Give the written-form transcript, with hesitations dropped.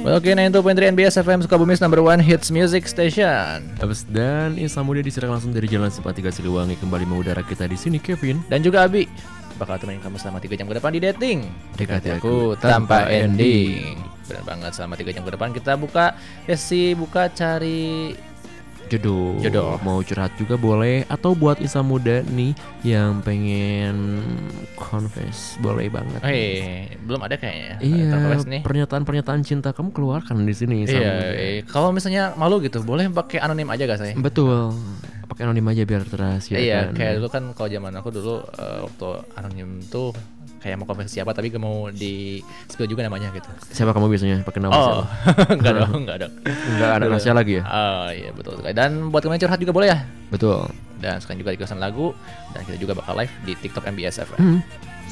Oke, 92.3 NBS FM Sukabumi's #1 hits music station. Abis dan Insan Muda disiarkan langsung dari Jalan Simpatiga Siliwangi. Kembali mengudara kita di sini Kevin Dan juga Abi bakal temenin kamu selama 3 jam ke depan di dating Dekati Aku tanpa ending. Benar banget, selama 3 jam ke depan kita buka cari jodoh. Mau curhat juga boleh. Atau buat Insan Muda nih yang pengen confess, boleh banget. Belum ada kayaknya. Iya, Confess nih. pernyataan cinta kamu keluarkan di sini Insan Muda. Kalau misalnya malu gitu, boleh pakai anonim aja gak saya? Betul. Pakai anonim aja biar terasiakan. Iya, kayak dulu kan kalau zaman aku dulu waktu anonim tuh kayak mau konfes siapa tapi gak mau di spill juga namanya gitu. Siapa kamu biasanya pakai nama siapa? Enggak dong. Enggak ada rahasia lagi ya? Oh iya betul sekali. Dan buat kalian curhat juga boleh ya. Betul. Dan sekarang juga requestan lagu. Dan kita juga bakal live di TikTok MBS FM.